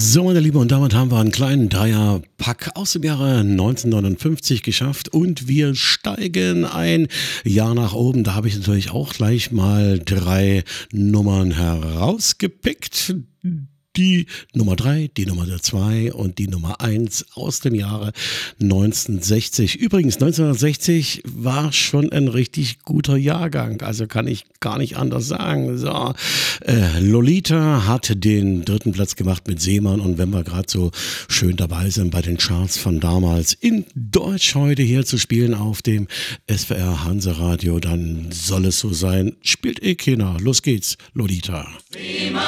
So, meine Lieben, und damit haben wir einen kleinen Dreierpack aus dem Jahre 1959 geschafft und wir steigen ein Jahr nach oben. Da habe ich natürlich auch gleich mal 3 Nummern herausgepickt. Die Nummer 3, die Nummer 2 und die Nummer 1 aus dem Jahre 1960. Übrigens, 1960 war schon ein richtig guter Jahrgang, also kann ich gar nicht anders sagen. So, Lolita hat den 3. Platz gemacht mit Seemann, und wenn wir gerade so schön dabei sind bei den Charts von damals, in Deutsch heute hier zu spielen auf dem SWR Hanseradio, dann soll es so sein. Spielt keiner. Los geht's, Lolita. Seemann.